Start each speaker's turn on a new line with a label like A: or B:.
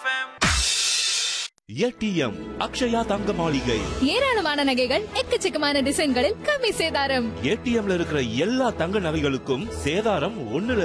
A: ATM Akshaya தங்க மாளிகை.
B: ஏராளமான நகைகள் எக்கச்சக்கமான டிசைன்களில் கம்மி சேதாரம்.
A: ஏடிஎம்ல இருக்கிற எல்லா தங்க நகைகளுக்கும் சேதாரம் 1